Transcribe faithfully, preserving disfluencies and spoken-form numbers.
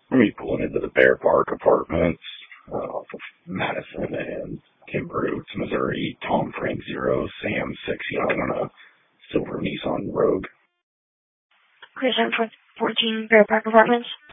We're going to be pulling into the Bear Park Apartments uh, off of Madison and Kimbrough, Missouri. Tom Frank zero, Sam six young on a silver Nissan Rogue. Chris, I'm fourteen Bear Park Apartments.